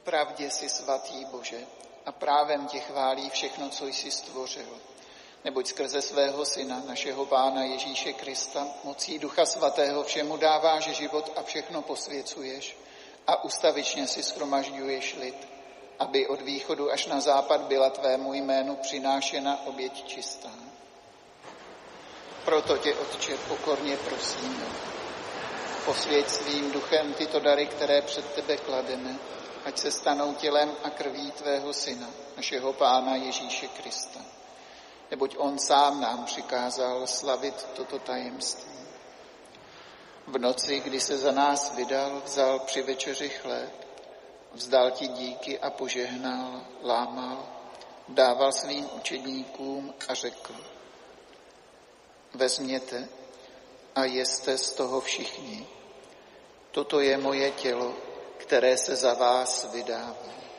Pravdě jsi svatý, Bože, a právem tě chválí všechno, co jsi stvořil. Neboť skrze svého Syna, našeho Pána Ježíše Krista, mocí Ducha Svatého všemu dáváš život a všechno posvěcuješ a ustavičně si shromažďuješ lid, aby od východu až na západ byla tvému jménu přinášena oběť čistá. Proto tě, Otče, pokorně prosíme, posvěť svým duchem tyto dary, které před tebe klademe, ať se stanou tělem a krví tvého Syna, našeho Pána Ježíše Krista. Neboť on sám nám přikázal slavit toto tajemství. V noci, kdy se za nás vydal, vzal při večeři chléb, vzdal ti díky a požehnal, lámal, dával svým učedníkům a řekl: Vezměte a jeste z toho všichni. Toto je moje tělo, které se za vás vydává.